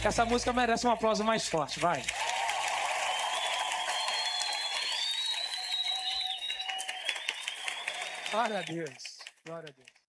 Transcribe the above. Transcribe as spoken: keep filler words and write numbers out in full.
Essa música merece um aplauso mais forte, vai. Glória a Deus. Glória a Deus.